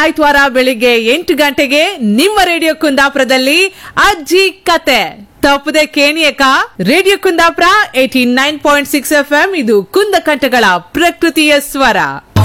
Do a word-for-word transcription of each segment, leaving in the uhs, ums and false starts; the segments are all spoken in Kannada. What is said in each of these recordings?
ಆಯ್ತವಾರ ಬೆಳಿಗ್ಗೆ ಎಂಟು ಗಂಟೆಗೆ ನಿಮ್ಮ ರೇಡಿಯೋ ಕುಂದಾಪುರದಲ್ಲಿ ಅಜ್ಜಿ ಕತೆ ತಪ್ಪದೆ ಕೇಣಿಯಕ. Radio Kundapura eighty nine point six F M ಇದು ಕುಂದ ಕಂಠಗಳ ಪ್ರಕೃತಿಯ ಸ್ವರ.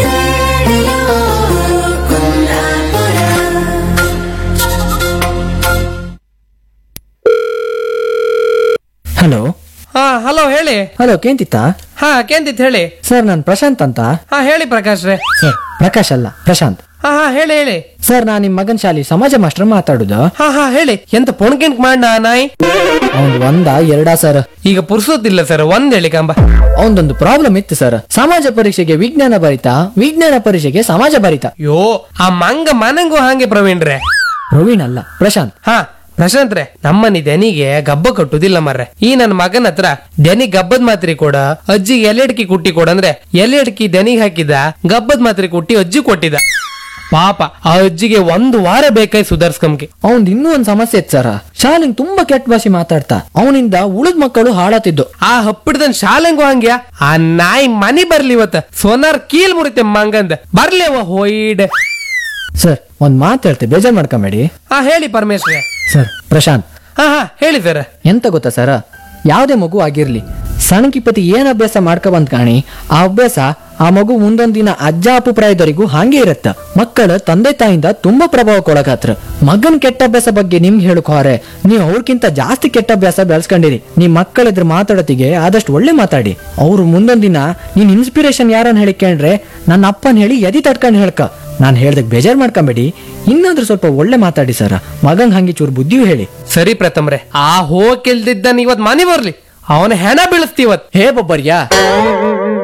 ಹಲೋ. ಹಾ ಹಲೋ ಹೇಳಿ. ಹಲೋ ಕೇಂತಿತ್ತ. ಹಾ ಕೇಂತಿತ್ ಹೇಳಿ. ಸರ್ ನಾನು ಪ್ರಶಾಂತ್ ಅಂತ. ಹಾ ಹೇಳಿ ಪ್ರಕಾಶ್ ರೇ. ಸರ್ ಪ್ರಕಾಶ್ ಅಲ್ಲ ಪ್ರಶಾಂತ್. ಹಾ ಹಾ ಹೇಳಿ ಹೇಳಿ. ಸರ್ ನಾನ್ ನಿಮ್ ಮಗನ್ ಶಾಲಿ ಸಮಾಜ ಮಾಸ್ಟರ್ ಮಾತಾಡುದು. ಹಾ ಹಾ ಹೇಳಿ. ಎಂತ ಪೊಣ್ಕೆಂಟ್ ಮಾಡ ನಾಯಿ. ಅವ್ನ್ ಒಂದ ಎರಡಾ ಸರ್? ಈಗ ಪುರ್ಸೋತಿಲ್ಲ ಸರ್, ಒಂದ್ ಹೇಳಿ ಕಂಬ. ಅವನದೊಂದು ಪ್ರಾಬ್ಲಮ್ ಇತ್ತು ಸರ್. ಸಮಾಜ ಪರೀಕ್ಷೆಗೆ ವಿಜ್ಞಾನ ಬರಿತ, ವಿಜ್ಞಾನ ಪರೀಕ್ಷೆಗೆ ಸಮಾಜ ಬರಿತ. ಯೋ ಆ ಮಂಗ ಮನಂಗೂ ಹಾಗೆ ಪ್ರವೀಣ್ ರೇ. ಪ್ರವೀಣ್ ಅಲ್ಲ ಪ್ರಶಾಂತ್. ಹಾ ಪ್ರಶಾಂತ್ ರೇ, ನಮ್ಮನಿ ದನಿಗೆ ಗಬ್ಬ ಕಟ್ಟುದಿಲ್ಲ ಮರ್ರೆ. ಈ ನನ್ನ ಮಗನ ಹತ್ರ ದನಿ ಗಬ್ಬದ್ ಮಾತ್ರೆ ಕೊಡ, ಅಜ್ಜಿ ಎಲೆಡ್ಕಿ ಕುಟ್ಟಿ ಕೊಡ ಅಂದ್ರೆ ಎಲೆಡ್ಕಿ ದನಿಗೆ ಹಾಕಿದ, ಗಬ್ಬದ್ ಮಾತ್ರೆ ಕುಟ್ಟಿ ಅಜ್ಜಿ ಕೊಟ್ಟಿದ. ಪಾಪ ಆ ಅಜ್ಜಿಗೆ ಒಂದು ವಾರ ಬೇಕಾಯ್ ಸುಧಾರ್ಸ್ಕಂಗೆ. ಅವನ್ ಇನ್ನೂ ಒಂದ್ ಸಮಸ್ಯೆ ಇತ್ತು ಸರ್. ಶಾಲೆಂಗ್ ತುಂಬಾ ಕೆಟ್ಟ ಭಾಷೆ ಮಾತಾಡ್ತಾ ಅವನಿಂದ ಉಳಿದ ಮಕ್ಕಳು ಹಾಳಾತಿದ್ದು. ಆ ಹಪ್ಪಿಡ್ದನ್ ಶಾಲೆಂಗು ಹಂಗ್ಯ. ಆ ನಾಯಿ ಮನಿ ಬರ್ಲಿ ಇವತ್ತ ಸೋನಾರ್ ಕೀಲ್ ಮುರಿತೆ ಮಂಗಂದ ಬರ್ಲೇವ ಹೋಯ್ಡ್. ಸರ್ ಒಂದ್ ಮಾತು ಹೇಳ್ತೆ, ಬೇಜಾರ್ ಮಾಡ್ಕೊಂಬೇಡಿ. ಹಾ ಹೇಳಿ ಪರಮೇಶ್ವರ. ಸರ್ ಪ್ರಶಾಂತ್. ಹಾ ಹಾ ಹೇಳಿ ಸರ್. ಎಂತ ಗೊತ್ತಾ ಸರ, ಯಾವುದೇ ಮಗು ಆಗಿರ್ಲಿ ಸಣ್ಣಕಿಪತಿ ಏನ್ ಅಭ್ಯಾಸ ಮಾಡ್ಕೊ ಬಂದ್ ಕಾಣಿ, ಆ ಅಭ್ಯಾಸ ಆ ಮಗು ಮುಂದೊಂದ್ ದಿನ ಅಜ್ಜ ಅಪ್ಪು ಪ್ರಾಯದವರೆಗೂ ಹಾಗೆ ಇರತ್ತ. ಮಕ್ಕಳ ತಂದೆ ತಾಯಿಂದ ತುಂಬಾ ಪ್ರಭಾವಕ್ಕೊಳಗಾತ್ರ. ಮಗನ್ ಕೆಟ್ಟ ಅಭ್ಯಾಸ ಬಗ್ಗೆ ನಿಮ್ಗೆ ಹೇಳಕ್ ಹೊರೆ ನೀವು ಅವ್ರಕ್ಕಿಂತ ಜಾಸ್ತಿ ಕೆಟ್ಟ ಅಭ್ಯಾಸ ಬೆಳೆಸ್ಕೊಂಡಿರಿ. ನಿಮ್ ಮಕ್ಕಳ ಇದ್ರ ಮಾತಾಡೋತಿಗೆ ಆದಷ್ಟು ಒಳ್ಳೆ ಮಾತಾಡಿ. ಅವ್ರು ಮುಂದೊಂದ್ ದಿನ ನೀನ್ ಇನ್ಸ್ಪಿರೇಷನ್ ಯಾರನ್ನ ಹೇಳಿಕೊಂಡ್ರೆ ನನ್ನ ಅಪ್ಪನ್ ಹೇಳಿ ಎದಿ ತಡ್ಕೊಂಡ್ ಹೇಳ್ಕ. ನಾನ್ ಹೇಳ್ದಕ್ ಬೇಜಾರ್ ಮಾಡ್ಕೊಂಬೇಡಿ, ಇನ್ನಾದ್ರೂ ಸ್ವಲ್ಪ ಒಳ್ಳೆ ಮಾತಾಡಿ ಸರ. ಮಗಂಗ್ ಹಂಗೆ ಚೂರು ಬುದ್ಧಿಯೂ ಹೇಳಿ. ಸರಿ ಪ್ರಥಮ್ರೆ, ಆ ಹೋಗಿಲ್ದಿದ್ದನ್ ಇವತ್ ಮನೆ ಬರ್ಲಿ, ಅವನ ಹೆಣ ಬೀಳಿಸ್ತೀವತ್. ಹೇ ಬೊಬ್ಬರ್ಯಾ.